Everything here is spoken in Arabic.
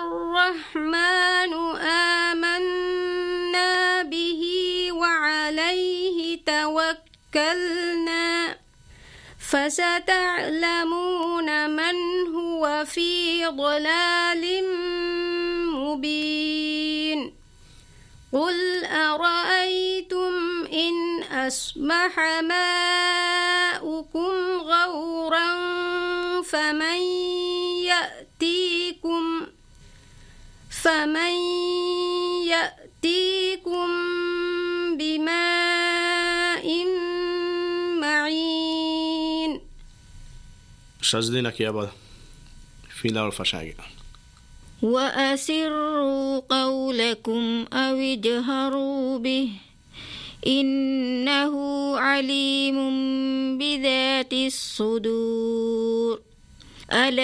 الرحمن آمنا به وعليه توكلنا فستعلمون من هو في ضلال مبين قل أرأيتم إن أصبح ماؤكم غورا فمن يأتيكم بماء معين. Sajdinak java fina الفشاقة. وأسروا قولكم أو اجهروا به إنه عليم بذات الصدور.